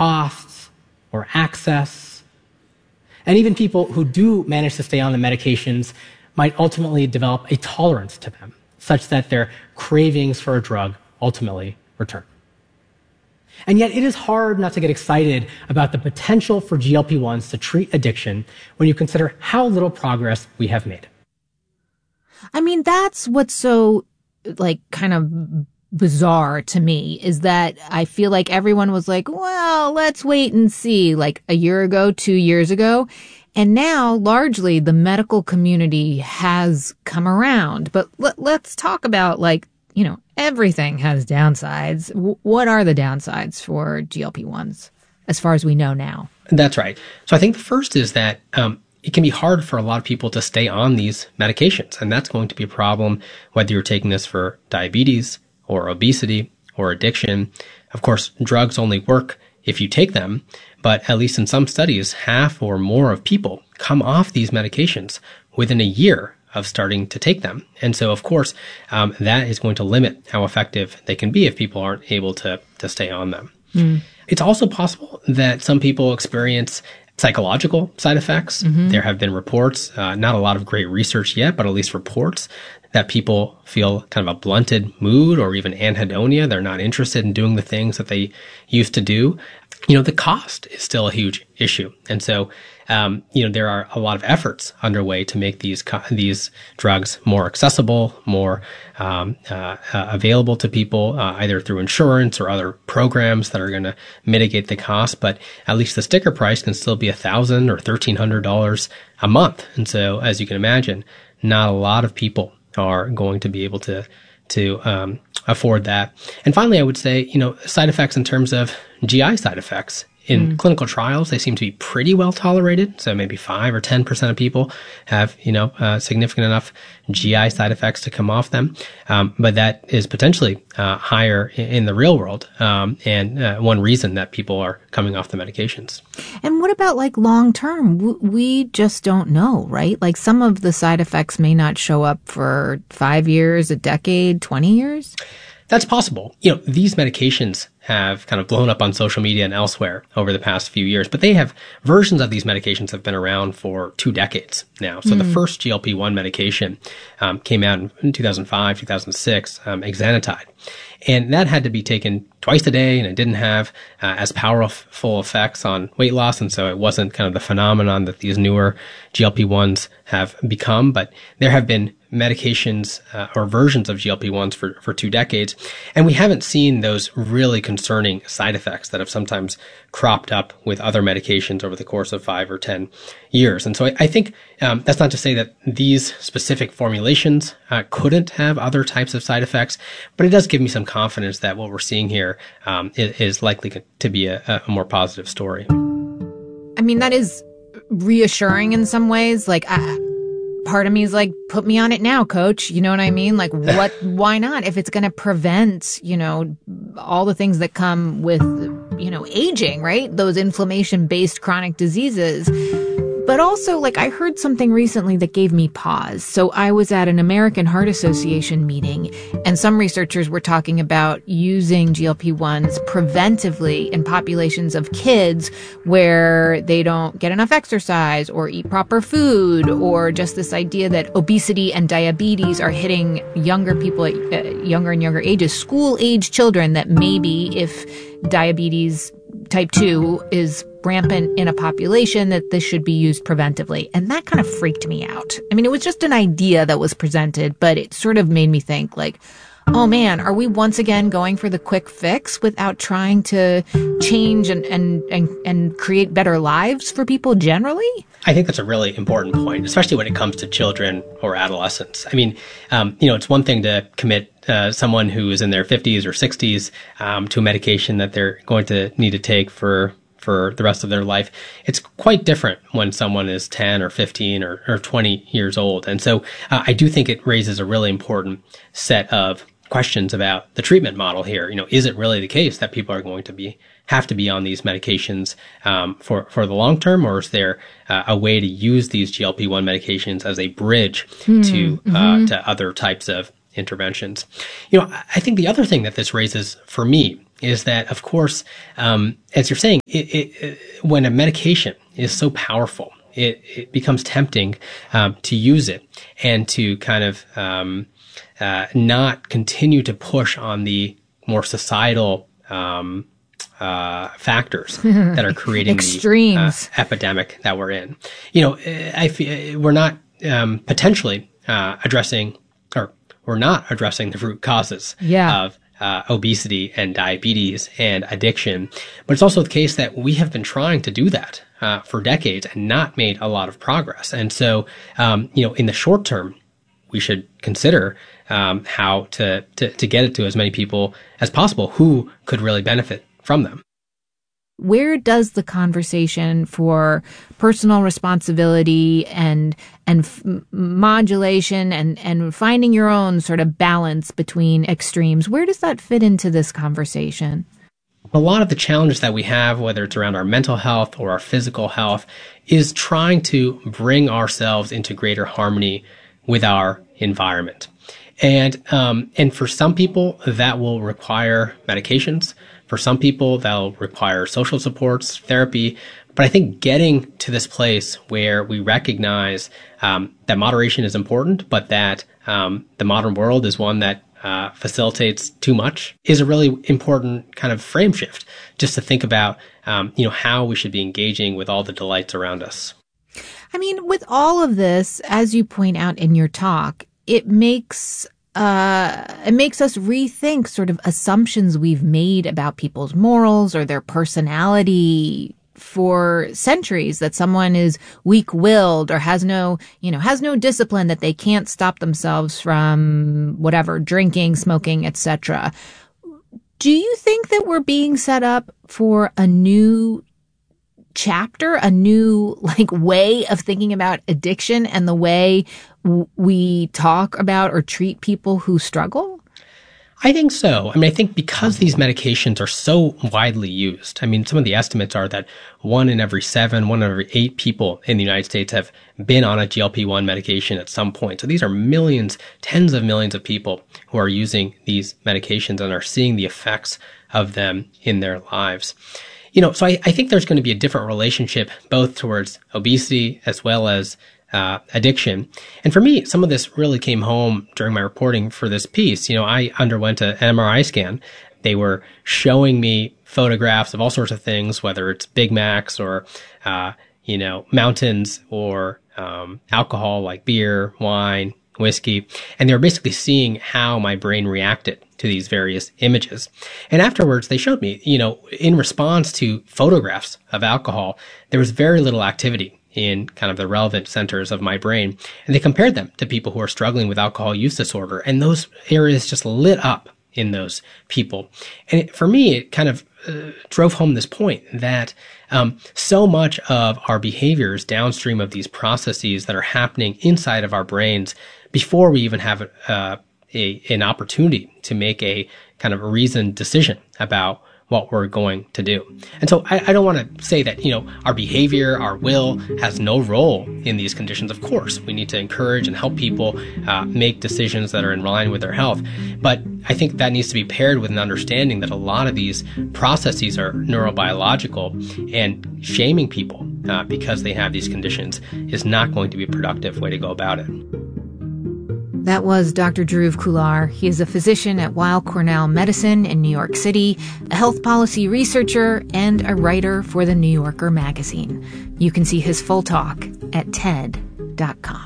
costs or access. And even people who do manage to stay on the medications might ultimately develop a tolerance to them, such that their cravings for a drug ultimately return. And yet it is hard not to get excited about the potential for GLP-1s to treat addiction when you consider how little progress we have made. I mean, that's what's so, kind of bizarre to me, is that I feel like everyone was like, well, let's wait and see, like a year ago, 2 years ago. And now, largely, the medical community has come around. But let's talk about, everything has downsides. What are the downsides for GLP-1s, as far as we know now? That's right. So I think the first is that it can be hard for a lot of people to stay on these medications. And that's going to be a problem whether you're taking this for diabetes or obesity or addiction. Of course, drugs only work if you take them, but at least in some studies, half or more of people come off these medications within a year of starting to take them. And so, of course, that is going to limit how effective they can be if people aren't able to stay on them. It's also possible that some people experience psychological side effects. There have been reports, not a lot of great research yet, but at least reports that people feel kind of a blunted mood or even anhedonia. They're not interested in doing the things that they used to do. The cost is still a huge issue. And so, there are a lot of efforts underway to make these drugs more accessible, more available to people, either through insurance or other programs that are going to mitigate the cost. But at least the sticker price can still be $1,000 or $1,300 a month. And so, as you can imagine, not a lot of people are going to be able to afford that. And finally, I would say, side effects in terms of GI side effects. In clinical trials, they seem to be pretty well tolerated. So maybe 5 or 10% of people have, significant enough GI side effects to come off them. But that is potentially higher in the real world. And one reason that people are coming off the medications. And what about long term? We just don't know, right? Some of the side effects may not show up for 5 years, a decade, 20 years. That's possible. These medications have kind of blown up on social media and elsewhere over the past few years, but versions of these medications have been around for 2 decades now. So the first GLP-1 medication came out in 2005, 2006, exenatide. And that had to be taken twice a day, and it didn't have as powerful effects on weight loss. And so it wasn't kind of the phenomenon that these newer GLP-1s have become. But there have been medications or versions of GLP-1s for 2 decades. And we haven't seen those really concerning side effects that have sometimes cropped up with other medications over the course of 5 or 10 years. And so I think that's not to say that these specific formulations couldn't have other types of side effects, but it does give me some confidence that what we're seeing here is likely to be a more positive story. I mean, that is reassuring in some ways. Part of me is put me on it now, coach. You know what I mean? Why not? If it's going to prevent, all the things that come with, aging, right? Those inflammation-based chronic diseases. But also, I heard something recently that gave me pause. So I was at an American Heart Association meeting, and some researchers were talking about using GLP-1s preventively in populations of kids where they don't get enough exercise or eat proper food, or just this idea that obesity and diabetes are hitting younger people at younger and younger ages, school-age children, that maybe if diabetes type 2 is rampant in a population, that this should be used preventively. And that kind of freaked me out. I mean, it was just an idea that was presented, but it sort of made me think oh man, are we once again going for the quick fix without trying to change and create better lives for people generally? I think that's a really important point, especially when it comes to children or adolescents. I mean, it's one thing to commit someone who is in their 50s or 60s to a medication that they're going to need to take for the rest of their life. It's quite different when someone is 10 or 15 or 20 years old. And so I do think it raises a really important set of questions about the treatment model here. Is it really the case that people are going to have to be on these medications for the long term, or is there a way to use these GLP-1 medications as a bridge to other types of interventions? I think the other thing that this raises for me is that, of course, as you're saying, when a medication is so powerful, it becomes tempting to use it and to kind of not continue to push on the more societal factors that are creating extremes the epidemic that we're in. I feel we're not potentially addressing, or we're not addressing the root causes of obesity and diabetes and addiction. But it's also the case that we have been trying to do that for decades and not made a lot of progress. And so, in the short term, we should consider how to get it to as many people as possible who could really benefit from them. Where does the conversation for personal responsibility and modulation and finding your own sort of balance between extremes, where does that fit into this conversation? A lot of the challenges that we have, whether it's around our mental health or our physical health, is trying to bring ourselves into greater harmony with our environment. And for some people, that will require medications. For some people, that'll require social supports, therapy. But I think getting to this place where we recognize that moderation is important, but that the modern world is one that facilitates too much is a really important kind of frame shift, just to think about how we should be engaging with all the delights around us. I mean, with all of this, as you point out in your talk, it makes us rethink sort of assumptions we've made about people's morals or their personality for centuries, that someone is weak-willed or has no discipline, that they can't stop themselves from whatever, drinking, smoking, etc. Do you think that we're being set up for a new chapter, a new way of thinking about addiction and the way we talk about or treat people who struggle? I think so. I mean, I think because these medications are so widely used, I mean, some of the estimates are that 1 in every 7, 1 in every 8 people in the United States have been on a GLP-1 medication at some point. So these are millions, tens of millions of people who are using these medications and are seeing the effects of them in their lives. So I think there's going to be a different relationship both towards obesity as well as addiction. And for me, some of this really came home during my reporting for this piece. I underwent an MRI scan. They were showing me photographs of all sorts of things, whether it's Big Macs or, mountains or alcohol like beer, wine, whiskey. And they were basically seeing how my brain reacted to these various images. And afterwards, they showed me, in response to photographs of alcohol, there was very little activity in kind of the relevant centers of my brain. And they compared them to people who are struggling with alcohol use disorder. And those areas just lit up in those people. And for me, it kind of drove home this point that so much of our behaviors downstream of these processes that are happening inside of our brains before we even have an opportunity to make a kind of a reasoned decision about what we're going to do. And so I don't want to say that, our behavior, our will has no role in these conditions. Of course, we need to encourage and help people make decisions that are in line with their health. But I think that needs to be paired with an understanding that a lot of these processes are neurobiological, and shaming people because they have these conditions is not going to be a productive way to go about it. That was Dr. Dhruv Khullar. He is a physician at Weill Cornell Medicine in New York City, a health policy researcher, and a writer for The New Yorker magazine. You can see his full talk at TED.com.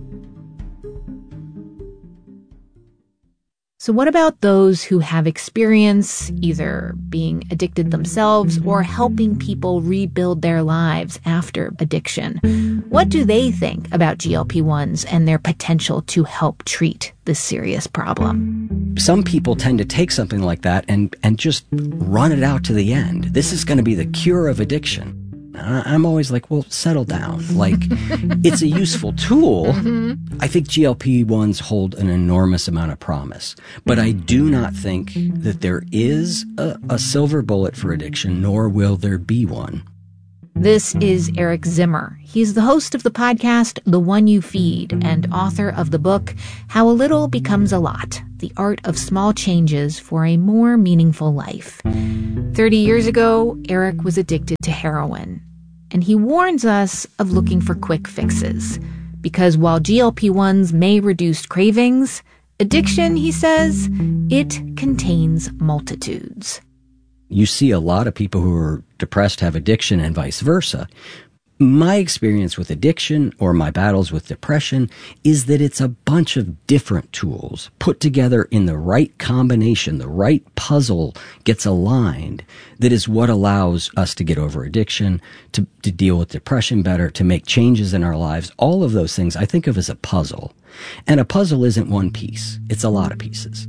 So what about those who have experience either being addicted themselves or helping people rebuild their lives after addiction? What do they think about GLP-1s and their potential to help treat this serious problem? Some people tend to take something like that and just run it out to the end. This is going to be the cure of addiction. I'm always like, well, settle down. It's a useful tool. Mm-hmm. I think GLP-1s hold an enormous amount of promise. But I do not think that there is a silver bullet for addiction, nor will there be one. This is Eric Zimmer. He's the host of the podcast, The One You Feed, and author of the book, How a Little Becomes a Lot, The Art of Small Changes for a More Meaningful Life. 30 years ago, Eric was addicted to heroin, and he warns us of looking for quick fixes. Because while GLP-1s may reduce cravings, addiction, he says, it contains multitudes. You see a lot of people who are depressed have addiction and vice versa. My experience with addiction or my battles with depression is that it's a bunch of different tools put together in the right combination, the right puzzle gets aligned. That is what allows us to get over addiction, to deal with depression better, to make changes in our lives. All of those things I think of as a puzzle. And a puzzle isn't one piece. It's a lot of pieces.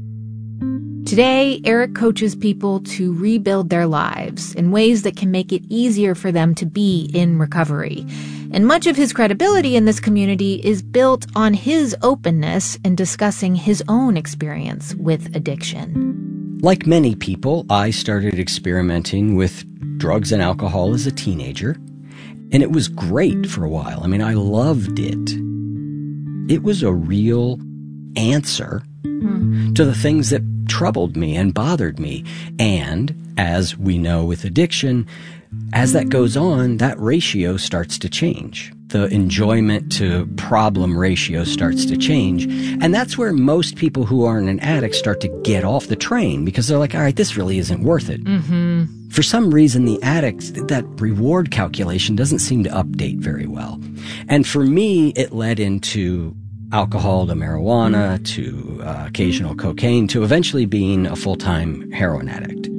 Today, Eric coaches people to rebuild their lives in ways that can make it easier for them to be in recovery. And much of his credibility in this community is built on his openness in discussing his own experience with addiction. Like many people, I started experimenting with drugs and alcohol as a teenager, and it was great for a while. I mean, I loved it. It was a real answer to the things that troubled me and bothered me. And as we know with addiction, as that goes on, that ratio starts to change. The enjoyment to problem ratio starts to change. And that's where most people who aren't an addict start to get off the train, because they're like, all right, this really isn't worth it. Mm-hmm. For some reason, the addict, that reward calculation doesn't seem to update very well. And for me, it led into alcohol to marijuana to occasional cocaine to eventually being a full-time heroin addict.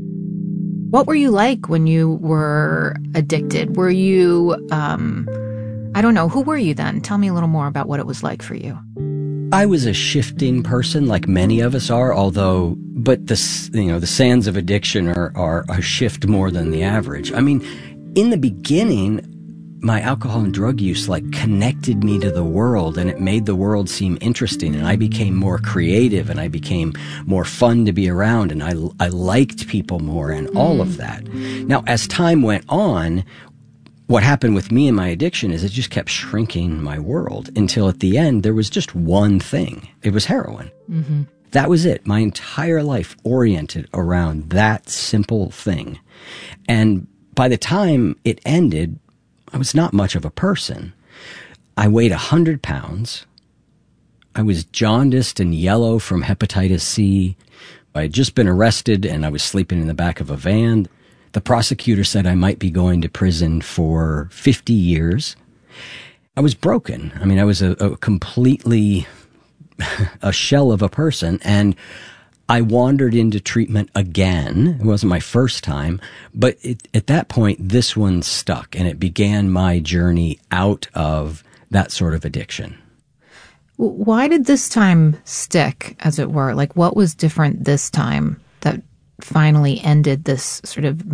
What were you like when you were addicted? Were you, I don't know, who were you then? Tell me a little more about what it was like for you. I was a shifting person, like many of us are, but the sands of addiction are a shift more than the average. I mean, in the beginning, my alcohol and drug use connected me to the world, and it made the world seem interesting, and I became more creative, and I became more fun to be around, and I liked people more, and all of that. Now, as time went on, what happened with me and my addiction is it just kept shrinking my world until at the end there was just one thing. It was heroin. Mm-hmm. That was it. My entire life oriented around that simple thing. And by the time it ended, I was not much of a person. I weighed 100 pounds. I was jaundiced and yellow from hepatitis C. I had just been arrested and I was sleeping in the back of a van. The prosecutor said I might be going to prison for 50 years. I was broken. I mean, I was a completely a shell of a person, and I wandered into treatment again. It wasn't my first time, but at that point, this one stuck, and it began my journey out of that sort of addiction. Why did this time stick, as it were? What was different this time that finally ended this sort of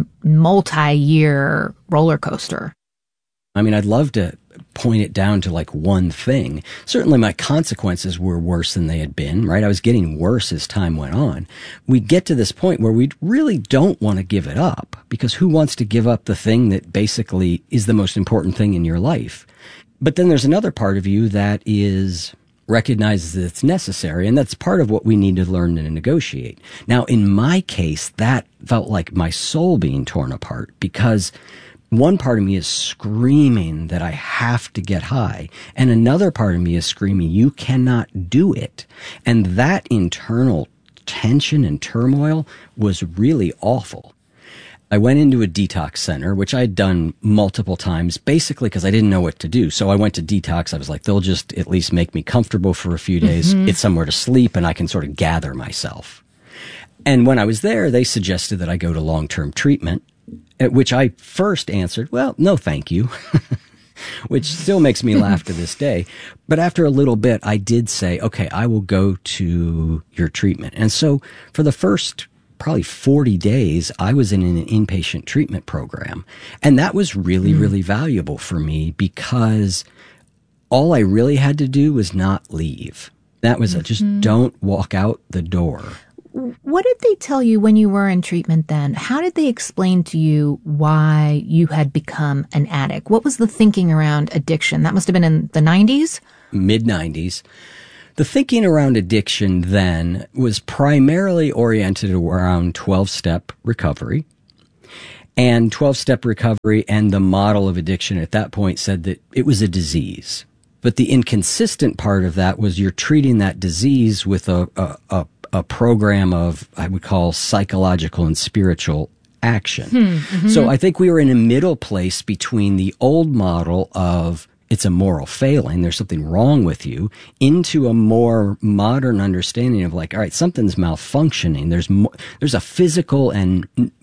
multi-year roller coaster? I mean, I'd love to point it down to one thing. Certainly my consequences were worse than they had been, right? I was getting worse as time went on. We get to this point where we really don't want to give it up, because who wants to give up the thing that basically is the most important thing in your life? But then there's another part of you that recognizes that it's necessary, and that's part of what we need to learn to negotiate. Now, in my case, that felt like my soul being torn apart, because one part of me is screaming that I have to get high, and another part of me is screaming, you cannot do it. And that internal tension and turmoil was really awful. I went into a detox center, which I'd done multiple times, basically because I didn't know what to do. So I went to detox. I was like, they'll just at least make me comfortable for a few days. Mm-hmm. It's somewhere to sleep, and I can sort of gather myself. And when I was there, they suggested that I go to long-term treatment, at which I first answered, well, no, thank you, which still makes me laugh to this day. But after a little bit, I did say, okay, I will go to your treatment. And so for the first probably 40 days, I was in an inpatient treatment program. And that was really, really valuable for me, because all I really had to do was not leave. That was just don't walk out the door. What did they tell you when you were in treatment then? How did they explain to you why you had become an addict? What was the thinking around addiction? That must have been in the 90s? Mid-90s. The thinking around addiction then was primarily oriented around 12-step recovery. And 12-step recovery and the model of addiction at that point said that it was a disease. But the inconsistent part of that was you're treating that disease with a program of, I would call, psychological and spiritual action. Mm-hmm. So I think we were in a middle place between the old model of it's a moral failing, there's something wrong with you, into a more modern understanding of like, all right, something's malfunctioning. There's a physical and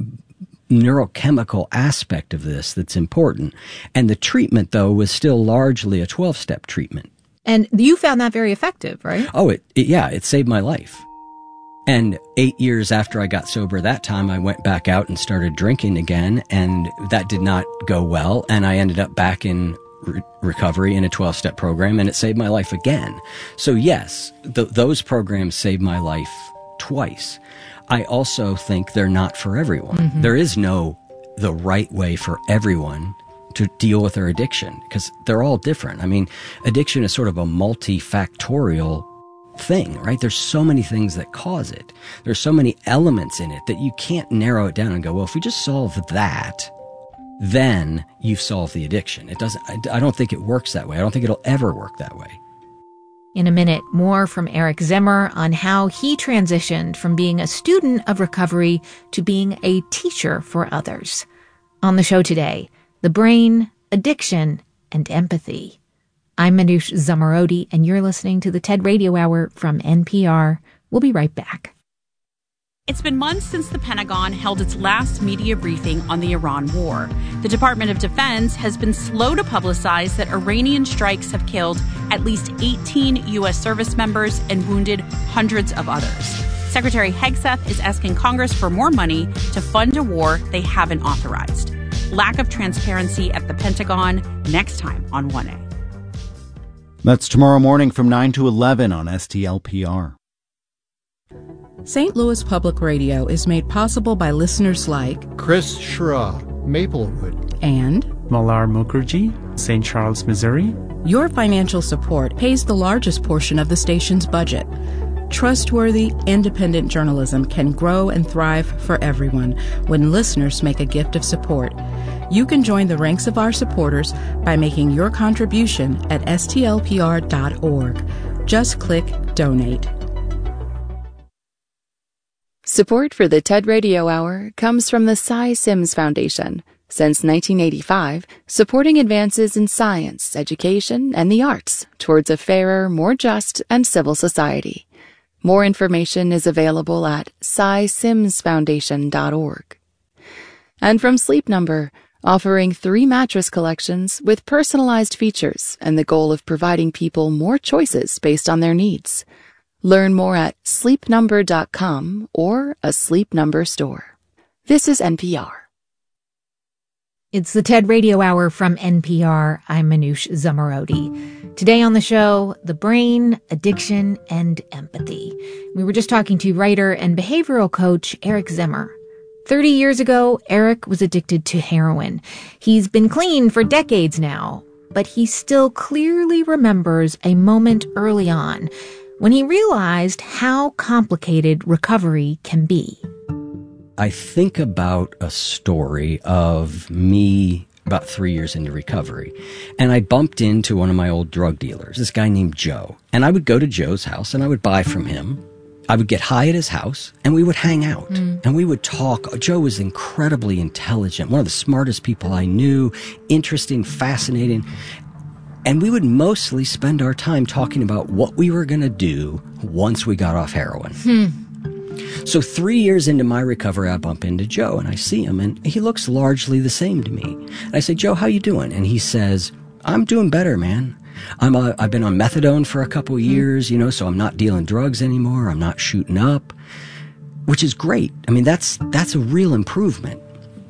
neurochemical aspect of this that's important. And the treatment, though, was still largely a 12-step treatment. And you found that very effective, right? Oh, it saved my life. And 8 years after I got sober that time, I went back out and started drinking again, and that did not go well. And I ended up back in recovery in a 12-step program, and it saved my life again. So yes, those programs saved my life twice. I also think they're not for everyone. Mm-hmm. There is the right way for everyone to deal with their addiction, because they're all different. I mean, addiction is sort of a multifactorial thing, right? There's so many things that cause it. There's so many elements in it that you can't narrow it down and go, well, if we just solve that, then you've solved the addiction. I don't think it works that way. I don't think it'll ever work that way. In a minute, more from Eric Zimmer on how he transitioned from being a student of recovery to being a teacher for others. On the show today, the brain, addiction, and empathy. I'm Manoush Zomorodi, and you're listening to the TED Radio Hour from NPR. We'll be right back. It's been months since the Pentagon held its last media briefing on the Iran war. The Department of Defense has been slow to publicize that Iranian strikes have killed at least 18 U.S. service members and wounded hundreds of others. Secretary Hegseth is asking Congress for more money to fund a war they haven't authorized. Lack of transparency at the Pentagon, next time on 1A. That's tomorrow morning from 9 to 11 on STLPR. St. Louis Public Radio is made possible by listeners like Chris Schra, Maplewood, and Malar Mukherjee, St. Charles, Missouri. Your financial support pays the largest portion of the station's budget. Trustworthy, independent journalism can grow and thrive for everyone when listeners make a gift of support. You can join the ranks of our supporters by making your contribution at stlpr.org. Just click Donate. Support for the TED Radio Hour comes from the Cy Sims Foundation. Since 1985, supporting advances in science, education, and the arts towards a fairer, more just, and civil society. More information is available at cysimsfoundation.org. And from Sleep Number, offering 3 mattress collections with personalized features and the goal of providing people more choices based on their needs. Learn more at sleepnumber.com or a Sleep Number store. This is NPR. It's the TED Radio Hour from NPR. I'm Manoush Zomorodi. Today on the show, the brain, addiction, and empathy. We were just talking to writer and behavioral coach Eric Zimmer. 30 years ago, Eric was addicted to heroin. He's been clean for decades now, but he still clearly remembers a moment early on when he realized how complicated recovery can be. I think about a story of me about 3 years into recovery, and I bumped into one of my old drug dealers, this guy named Joe. And I would go to Joe's house and I would buy from him. I would get high at his house and we would hang out and we would talk. Joe was incredibly intelligent, one of the smartest people I knew, interesting, fascinating. And we would mostly spend our time talking about what we were going to do once we got off heroin. So 3 years into my recovery, I bump into Joe and I see him and he looks largely the same to me. And I say, Joe, how you doing? And he says, I'm doing better, man. I've been on methadone for a couple years, so I'm not dealing drugs anymore. I'm not shooting up, which is great. I mean, that's a real improvement.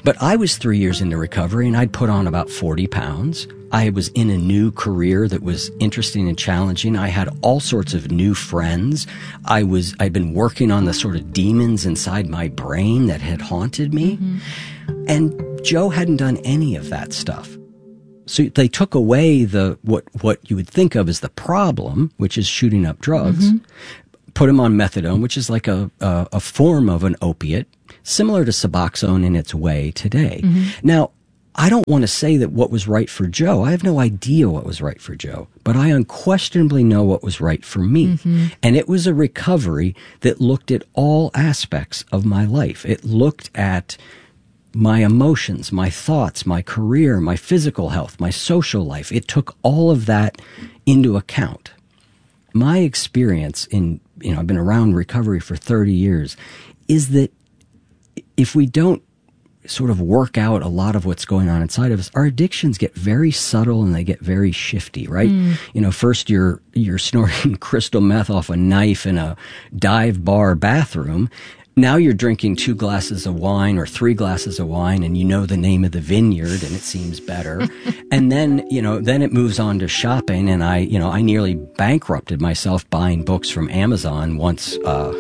But I was 3 years into recovery and I'd put on about 40 pounds. I was in a new career that was interesting and challenging. I had all sorts of new friends. I'd been working on the sort of demons inside my brain that had haunted me. And Joe hadn't done any of that stuff. So they took away what you would think of as the problem, which is shooting up drugs, put him on methadone, which is like a form of an opiate, similar to Suboxone in its way today. Now, I don't want to say that what was right for Joe. I have no idea what was right for Joe, but I unquestionably know what was right for me. And it was a recovery that looked at all aspects of my life. It looked at my emotions, my thoughts, my career, my physical health, my social life. It took all of that into account. My experience I've been around recovery for 30 years, is that if we don't sort of work out a lot of what's going on inside of us, our addictions get very subtle and they get very shifty, right? First you're snorting crystal meth off a knife in a dive bar bathroom. Now you're drinking 2 glasses of wine or 3 glasses of wine and you know the name of the vineyard and it seems better. And then it moves on to shopping, and I nearly bankrupted myself buying books from Amazon once,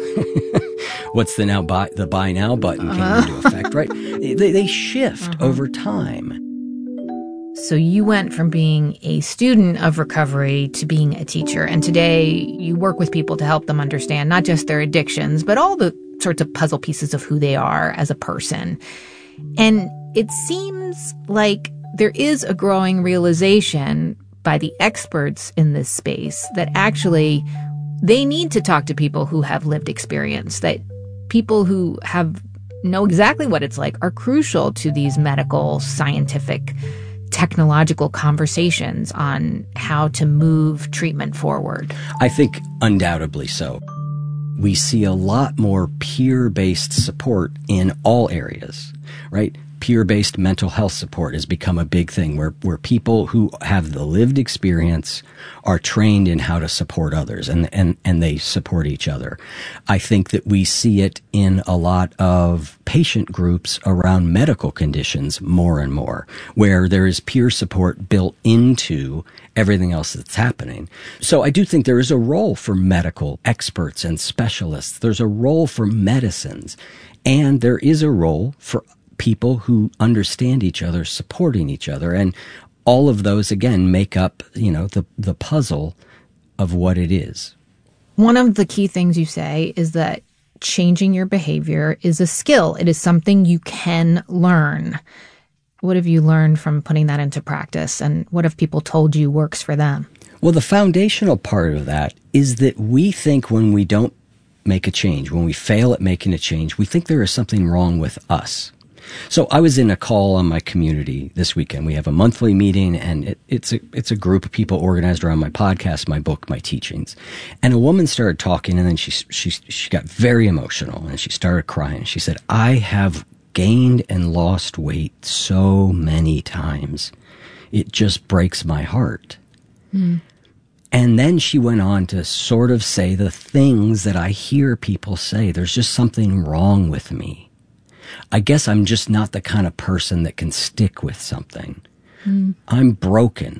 what's the buy now button came into effect, right? They shift over time. So you went from being a student of recovery to being a teacher. And today you work with people to help them understand not just their addictions, but all the sorts of puzzle pieces of who they are as a person. And it seems like there is a growing realization by the experts in this space that actually they need to talk to people who have lived experience, that people who know exactly what it's like are crucial to these medical, scientific, technological conversations on how to move treatment forward. I think undoubtedly so. We see a lot more peer-based support in all areas, right? Peer-based mental health support has become a big thing where people who have the lived experience are trained in how to support others and they support each other. I think that we see it in a lot of patient groups around medical conditions more and more, where there is peer support built into everything else that's happening. So I do think there is a role for medical experts and specialists. There's a role for medicines, and there is a role for people who understand each other, supporting each other. And all of those, again, make up, the puzzle of what it is. One of the key things you say is that changing your behavior is a skill. It is something you can learn. What have you learned from putting that into practice? And what have people told you works for them? Well, the foundational part of that is that we think when we don't make a change, when we fail at making a change, we think there is something wrong with us. So I was in a call on my community this weekend. We have a monthly meeting, and it's a group of people organized around my podcast, my book, my teachings. And a woman started talking, and then she got very emotional, and she started crying. She said, "I have gained and lost weight so many times. It just breaks my heart." And then she went on to sort of say the things that I hear people say. There's just something wrong with me. I guess I'm just not the kind of person that can stick with something. I'm broken.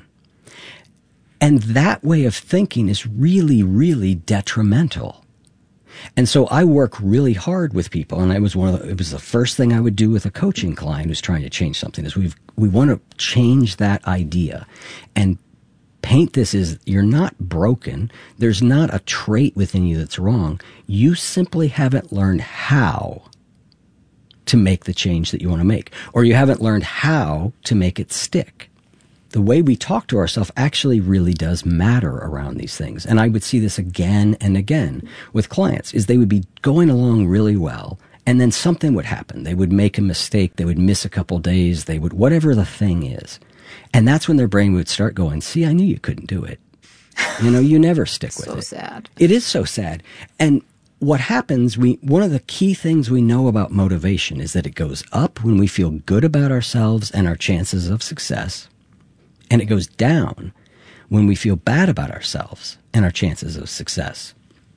And that way of thinking is really, really detrimental. And so I work really hard with people, and it was the first thing I would do with a coaching client who's trying to change something, is we want to change that idea and paint this as you're not broken. There's not a trait within you that's wrong. You simply haven't learned how to make the change that you want to make, or you haven't learned how to make it stick. The way we talk to ourselves actually really does matter around these things. And I would see this again and again with clients, is they would be going along really well, and then something would happen. They would make a mistake. They would miss a couple days. They would, whatever the thing is. And that's when their brain would start going, "See, I knew you couldn't do it." You never stick with it. So sad. It is so sad. And what happens, one of the key things we know about motivation is that it goes up when we feel good about ourselves and our chances of success, and it goes down when we feel bad about ourselves and our chances of success.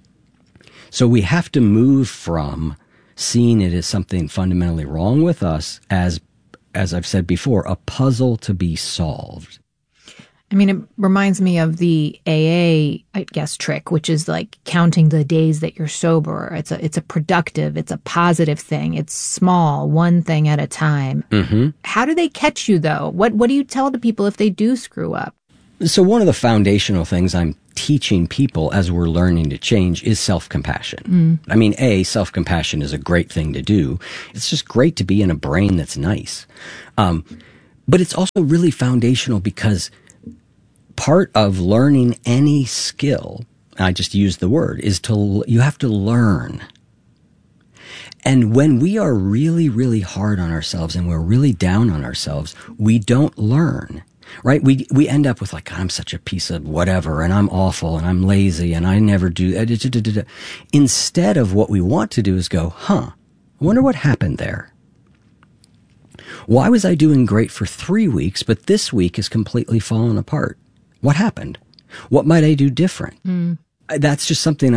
So we have to move from seeing it as something fundamentally wrong with us as as I've said before, a puzzle to be solved. I mean, it reminds me of the AA, I guess, trick, which is like counting the days that you're sober. It's a productive, it's a positive thing. It's small, one thing at a time. Mm-hmm. How do they catch you, though? What do you tell the people if they do screw up? So one of the foundational things I'm teaching people as we're learning to change is self-compassion. I mean, self-compassion is a great thing to do. It's just great to be in a brain that's nice. But it's also really foundational because part of learning any skill, I just use the word, is you have to learn. And when we are really, really hard on ourselves and we're really down on ourselves, we don't learn, right? We end up with like, I'm such a piece of whatever, and I'm awful, and I'm lazy, and I never do. Instead of what we want to do is go, I wonder what happened there. Why was I doing great for 3 weeks, but this week is completely fallen apart? What happened? What might I do different? That's just something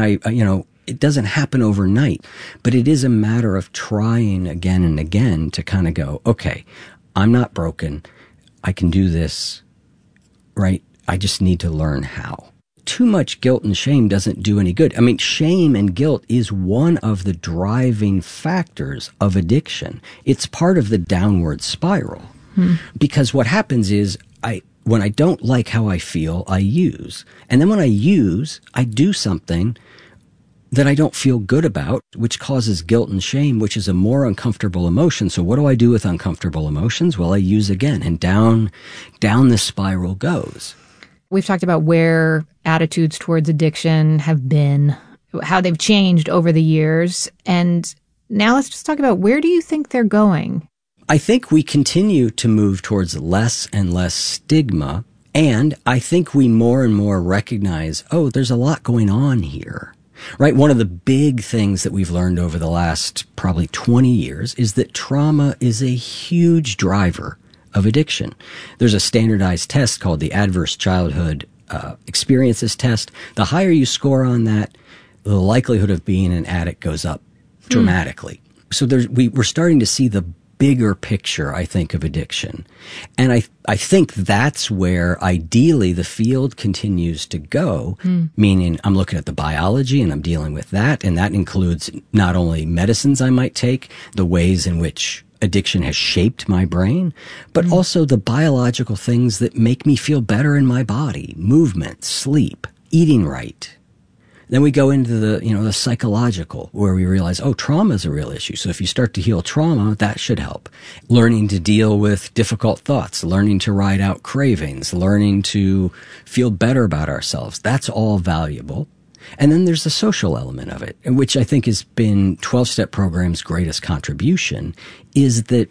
it doesn't happen overnight, but it is a matter of trying again and again to kind of go, okay, I'm not broken. I can do this, right? I just need to learn how. Too much guilt and shame doesn't do any good. I mean, shame and guilt is one of the driving factors of addiction. It's part of the downward spiral. Because what happens is when I don't like how I feel, I use. And then when I use, I do something that I don't feel good about, which causes guilt and shame, which is a more uncomfortable emotion. So what do I do with uncomfortable emotions? Well, I use again, and down the spiral goes. We've talked about where attitudes towards addiction have been, how they've changed over the years. And now let's just talk about, where do you think they're going? I think we continue to move towards less and less stigma, and I think we more and more recognize, there's a lot going on here, right? One of the big things that we've learned over the last probably 20 years is that trauma is a huge driver of addiction. There's a standardized test called the Adverse Childhood Experiences Test. The higher you score on that, the likelihood of being an addict goes up dramatically. So we're starting to see the bigger picture, I think, of addiction. And I think that's where ideally the field continues to go, meaning I'm looking at the biology and I'm dealing with that. And that includes not only medicines I might take, the ways in which addiction has shaped my brain, but also the biological things that make me feel better in my body, movement, sleep, eating right. Then we go into the psychological, where we realize, trauma is a real issue. So if you start to heal trauma, that should help. Learning to deal with difficult thoughts, learning to ride out cravings, learning to feel better about ourselves. That's all valuable. And then there's the social element of it, which I think has been 12-step program's greatest contribution, is that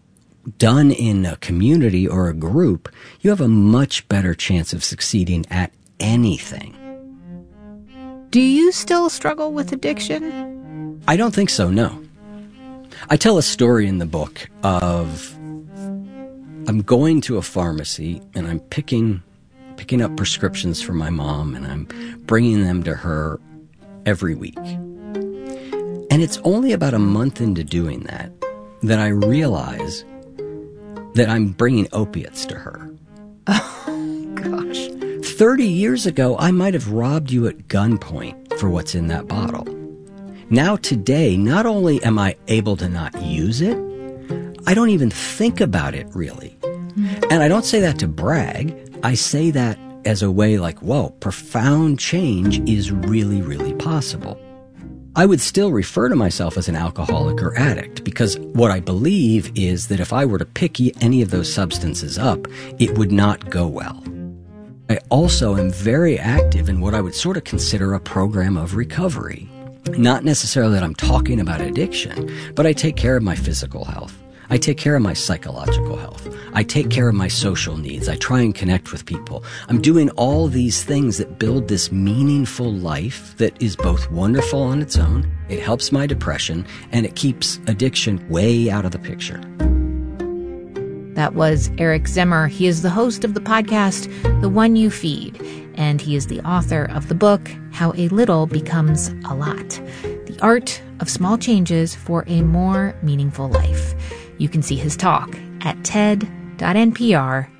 done in a community or a group, you have a much better chance of succeeding at anything. Do you still struggle with addiction? I don't think so, no. I tell a story in the book of I'm going to a pharmacy and I'm picking up prescriptions for my mom, and I'm bringing them to her every week. And it's only about a month into doing that I realize that I'm bringing opiates to her. Oh, gosh. 30 years ago, I might have robbed you at gunpoint for what's in that bottle. Now today, not only am I able to not use it, I don't even think about it really. And I don't say that to brag. I say that as a way like, whoa, profound change is really, really possible. I would still refer to myself as an alcoholic or addict, because what I believe is that if I were to pick any of those substances up, it would not go well. I also am very active in what I would sort of consider a program of recovery. Not necessarily that I'm talking about addiction, but I take care of my physical health. I take care of my psychological health. I take care of my social needs. I try and connect with people. I'm doing all these things that build this meaningful life that is both wonderful on its own, it helps my depression, and it keeps addiction way out of the picture. That was Eric Zemmer. He is the host of the podcast, The One You Feed, and he is the author of the book, How a Little Becomes a Lot, The Art of Small Changes for a More Meaningful Life. You can see his talk at ted.npr.org.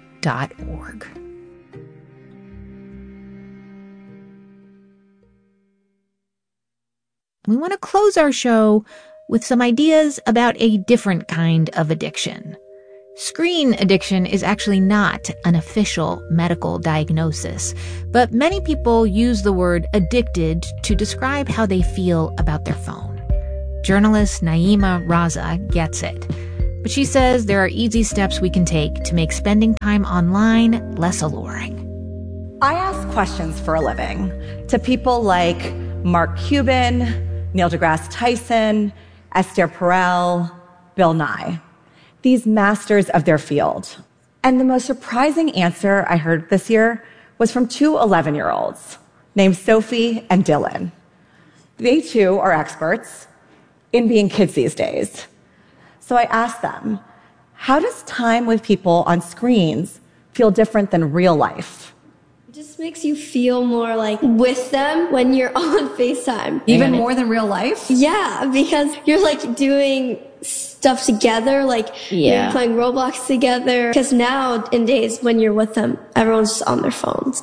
We want to close our show with some ideas about a different kind of addiction. Screen addiction is actually not an official medical diagnosis, but many people use the word addicted to describe how they feel about their phone. Journalist Naima Raza gets it, but she says there are easy steps we can take to make spending time online less alluring. I ask questions for a living to people like Mark Cuban, Neil deGrasse Tyson, Esther Perel, Bill Nye. These masters of their field. And the most surprising answer I heard this year was from two 11-year-olds named Sophie and Dylan. They too are experts in being kids these days. So I asked them, how does time with people on screens feel different than real life? It just makes you feel more like with them when you're on FaceTime. Even more than real life? Yeah, because you're like doing stuff together, like you're playing Roblox together. Because nowadays, when you're with them, everyone's just on their phones.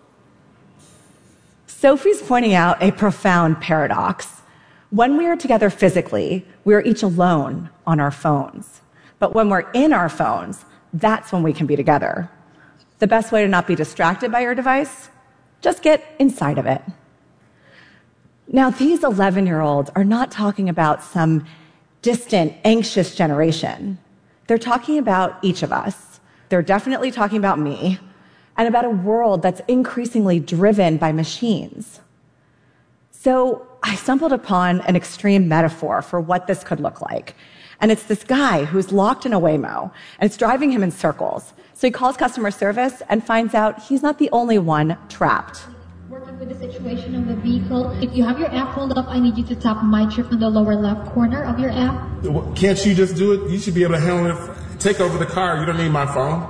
Sophie's pointing out a profound paradox. When we are together physically, we are each alone on our phones. But when we're in our phones, that's when we can be together. The best way to not be distracted by your device? Just get inside of it. Now, these 11-year-olds are not talking about some distant, anxious generation. They're talking about each of us. They're definitely talking about me, and about a world that's increasingly driven by machines. So I stumbled upon an extreme metaphor for what this could look like. And it's this guy who's locked in a Waymo, and it's driving him in circles. So he calls customer service and finds out he's not the only one trapped. Working with the situation of the vehicle. If you have your app pulled up, I need you to tap My Trip in the lower left corner of your app. Can't you just do it? You should be able to handle it. Take over the car. You don't need my phone.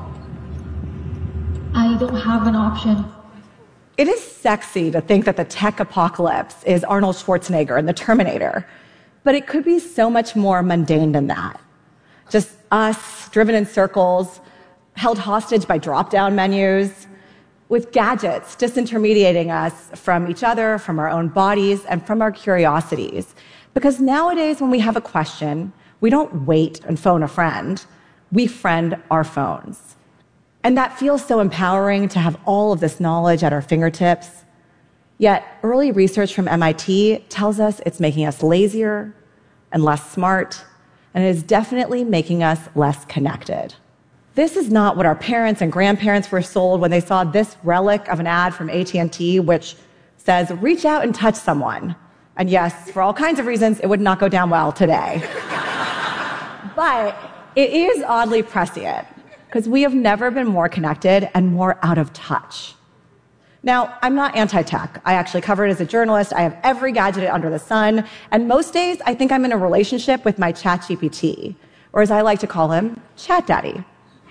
I don't have an option. It is sexy to think that the tech apocalypse is Arnold Schwarzenegger and the Terminator, but it could be so much more mundane than that. Just us, driven in circles, held hostage by drop-down menus, with gadgets disintermediating us from each other, from our own bodies, and from our curiosities. Because nowadays, when we have a question, we don't wait and phone a friend. We friend our phones. And that feels so empowering to have all of this knowledge at our fingertips. Yet, early research from MIT tells us it's making us lazier and less smart, and it is definitely making us less connected. This is not what our parents and grandparents were sold when they saw this relic of an ad from AT&T, which says, reach out and touch someone. And yes, for all kinds of reasons, it would not go down well today. But it is oddly prescient, because we have never been more connected and more out of touch. Now, I'm not anti-tech. I actually cover it as a journalist. I have every gadget under the sun. And most days, I think I'm in a relationship with my ChatGPT, or as I like to call him, Chat Daddy.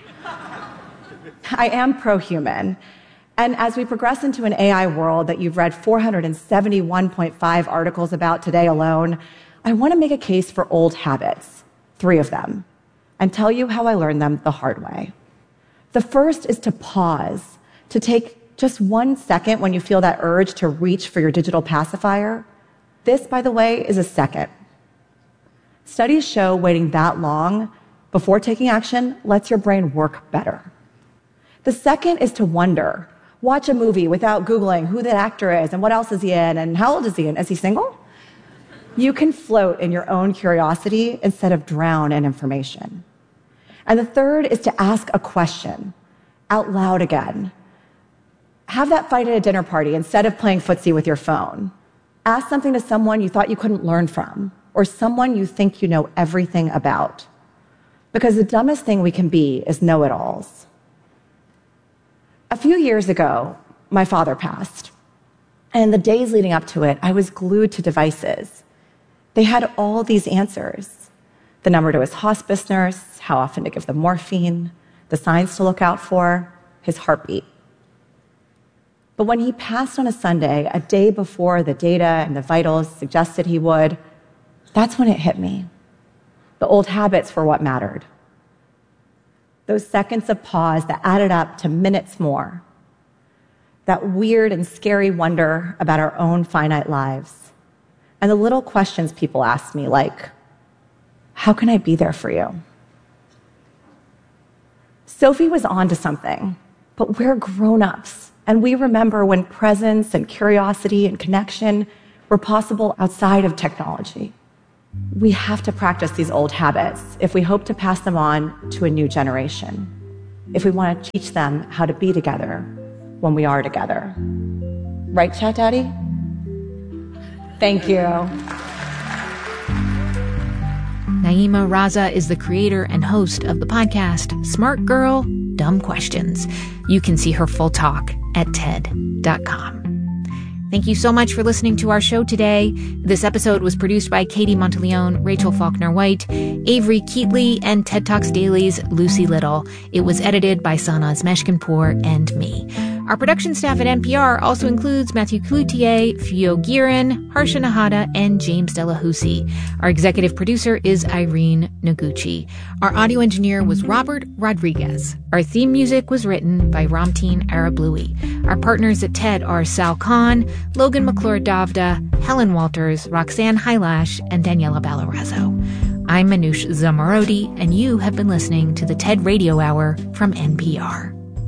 I am pro-human. And as we progress into an AI world that you've read 471.5 articles about today alone, I want to make a case for old habits, 3 of them, and tell you how I learned them the hard way. The first is to pause, to take just 1 second when you feel that urge to reach for your digital pacifier. This, by the way, is a second. Studies show waiting that long before taking action lets your brain work better. The second is to wonder. Watch a movie without Googling who the actor is and what else is he in and how old is he and is he single? You can float in your own curiosity instead of drown in information. And the third is to ask a question out loud again. Have that fight at a dinner party instead of playing footsie with your phone. Ask something to someone you thought you couldn't learn from, or someone you think you know everything about. Because the dumbest thing we can be is know-it-alls. A few years ago, my father passed. And in the days leading up to it, I was glued to devices. They had all these answers. The number to his hospice nurse, how often to give the morphine, the signs to look out for, his heartbeat. But when he passed on a Sunday, a day before the data and the vitals suggested he would, that's when it hit me. The old habits were what mattered. Those seconds of pause that added up to minutes more. That weird and scary wonder about our own finite lives. And the little questions people ask me, like, how can I be there for you? Sophie was onto something, but we're grown-ups, and we remember when presence and curiosity and connection were possible outside of technology. We have to practice these old habits if we hope to pass them on to a new generation, if we want to teach them how to be together when we are together. Right, Chat Daddy? Thank you. Naima Raza is the creator and host of the podcast Smart Girl, Dumb Questions. You can see her full talk at TED.com. Thank you so much for listening to our show today. This episode was produced by Katie Monteleone, Rachel Faulkner-White, Avery Keatley, and TED Talks Daily's Lucy Little. It was edited by Sanaz Meshkinpour and me. Our production staff at NPR also includes Matthew Cloutier, Fio Girin, Harsha Nahata, and James Delahousie. Our executive producer is Irene Noguchi. Our audio engineer was Robert Rodriguez. Our theme music was written by Ramteen Arablouei. Our partners at TED are Sal Khan, Logan McClure-Davda, Helen Walters, Roxanne Hylash, and Daniela Ballarazzo. I'm Manoush Zomorodi, and you have been listening to the TED Radio Hour from NPR.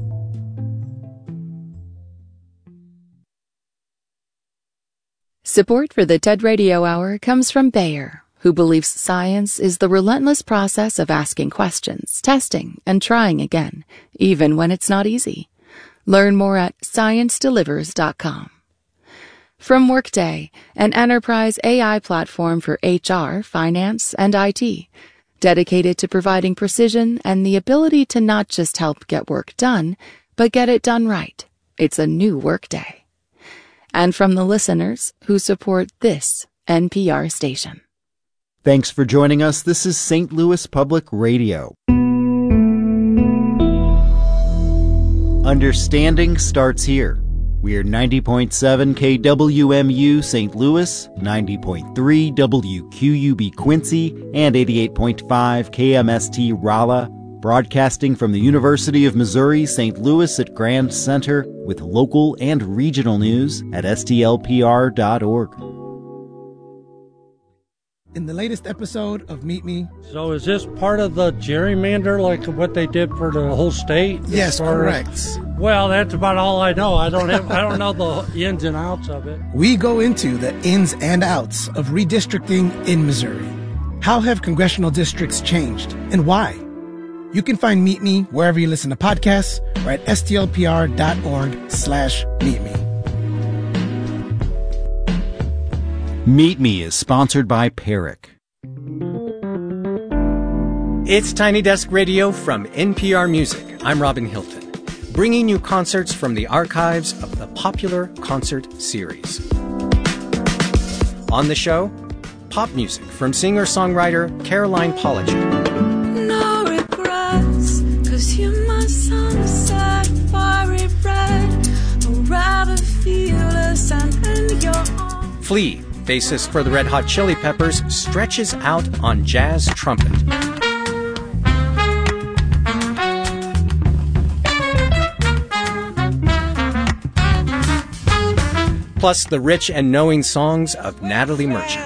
Support for the TED Radio Hour comes from Bayer, who believes science is the relentless process of asking questions, testing, and trying again, even when it's not easy. Learn more at ScienceDelivers.com. From Workday, an enterprise AI platform for HR, finance, and IT, dedicated to providing precision and the ability to not just help get work done, but get it done right. It's a new Workday. And from the listeners who support this NPR station. Thanks for joining us. This is St. Louis Public Radio. Understanding starts here. We are 90.7 KWMU St. Louis, 90.3 WQUB Quincy, and 88.5 KMST Rolla, broadcasting from the University of Missouri St. Louis at Grand Center with local and regional news at stlpr.org. In the latest episode of Meet Me. So is this part of the gerrymander, like what they did for the whole state? Yes, correct. Well, that's about all I know. I don't know the ins and outs of it. We go into the ins and outs of redistricting in Missouri. How have congressional districts changed, and why? You can find Meet Me wherever you listen to podcasts or at stlpr.org/meetme. Meet Me is sponsored by Peric. It's Tiny Desk Radio from NPR Music. I'm Robin Hilton, bringing you concerts from the archives of the popular concert series. On the show, pop music from singer-songwriter Caroline Polachek. No regrets, 'cause you're my sunset, fiery red. I'd rather feel the sun in your arms. Flea, bassist for the Red Hot Chili Peppers, stretches out on jazz trumpet. Plus the rich and knowing songs of Natalie Merchant.